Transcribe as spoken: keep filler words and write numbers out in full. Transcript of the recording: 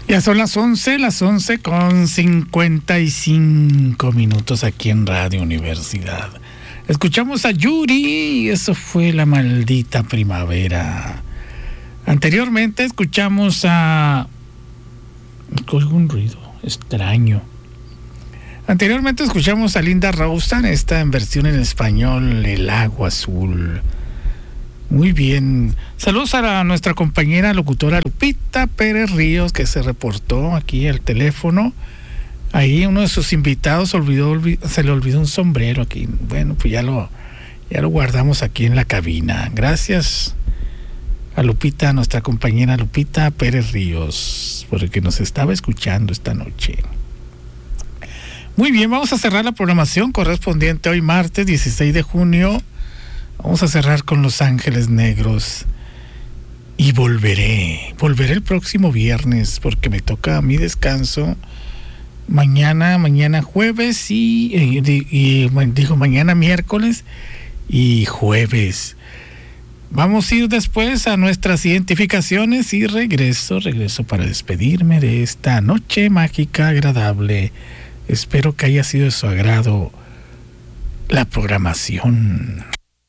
Ya son las once, las once con cincuenta y cinco minutos aquí en Radio Universidad. Escuchamos a Yuri, eso fue La Maldita Primavera. Anteriormente escuchamos a... Oigo un ruido extraño. Anteriormente escuchamos a Linda Ronstadt, esta en versión en español, El Agua Azul. Muy bien. Saludos a nuestra compañera locutora Lupita Pérez Ríos, que se reportó aquí al teléfono. Ahí uno de sus invitados olvidó, olvidó, se le olvidó un sombrero aquí. Bueno, pues ya lo, ya lo guardamos aquí en la cabina. Gracias a Lupita, nuestra compañera Lupita Pérez Ríos, porque nos estaba escuchando esta noche. Muy bien, vamos a cerrar la programación correspondiente hoy martes dieciséis de junio. Vamos a cerrar con Los Ángeles Negros. Y volveré, volveré el próximo viernes, porque me toca a mí descanso. Mañana, mañana jueves y, y, y, y digo mañana miércoles y jueves. Vamos a ir después a nuestras identificaciones y regreso, regreso para despedirme de esta noche mágica, agradable. Espero que haya sido de su agrado la programación.